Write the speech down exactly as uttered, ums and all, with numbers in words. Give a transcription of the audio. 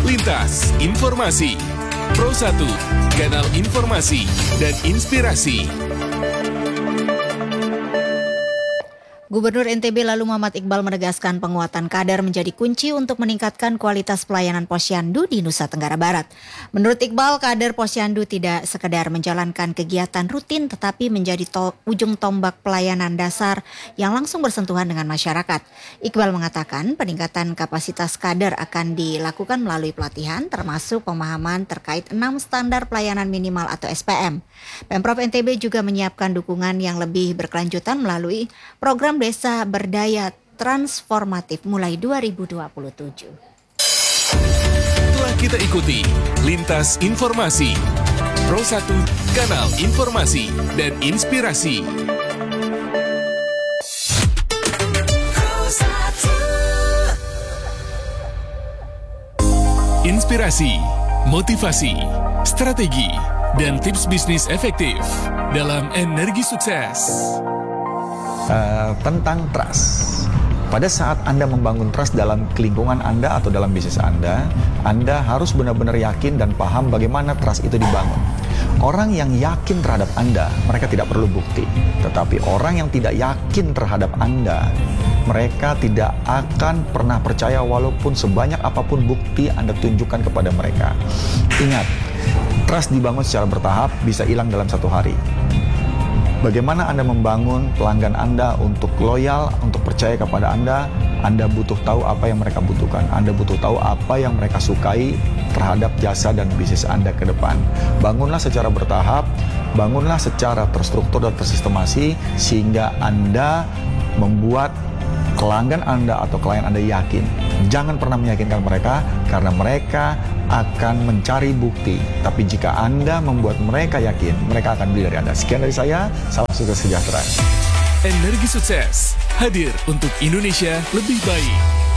Lintas Informasi Pro satu, kanal informasi dan inspirasi. Gubernur N T B lalu Muhammad Iqbal menegaskan penguatan kader menjadi kunci untuk meningkatkan kualitas pelayanan Posyandu di Nusa Tenggara Barat. Menurut Iqbal, kader Posyandu tidak sekedar menjalankan kegiatan rutin tetapi menjadi to- ujung tombak pelayanan dasar yang langsung bersentuhan dengan masyarakat. Iqbal mengatakan peningkatan kapasitas kader akan dilakukan melalui pelatihan termasuk pemahaman terkait enam standar pelayanan minimal atau S P M. Pemprov N T B juga menyiapkan dukungan yang lebih berkelanjutan melalui program Desa Berdaya Transformatif mulai dua ribu dua puluh tujuh. Telah kita ikuti Lintas Informasi Pro satu, kanal informasi dan inspirasi. Inspirasi, motivasi, strategi, dan tips bisnis efektif dalam Energi Sukses. Uh, tentang trust. Pada saat Anda membangun trust dalam lingkungan Anda atau dalam bisnis Anda, Anda harus benar-benar yakin dan paham bagaimana trust itu dibangun. Orang yang yakin terhadap Anda, mereka tidak perlu bukti. Tetapi orang yang tidak yakin terhadap Anda, mereka tidak akan pernah percaya walaupun sebanyak apapun bukti Anda tunjukkan kepada mereka. Ingat, trust dibangun secara bertahap, bisa hilang dalam satu hari. Bagaimana Anda membangun pelanggan Anda untuk loyal, untuk percaya kepada Anda? Anda butuh tahu apa yang mereka butuhkan. Anda butuh tahu apa yang mereka sukai terhadap jasa dan bisnis Anda ke depan. Bangunlah secara bertahap, bangunlah secara terstruktur dan tersistemasi sehingga Anda membuat pelanggan Anda atau klien Anda yakin. Jangan pernah meyakinkan mereka karena mereka akan mencari bukti. Tapi jika Anda membuat mereka yakin, mereka akan beli dari Anda. Sekian dari saya, salam sukses sejahtera. Energi Sukses hadir untuk Indonesia lebih baik.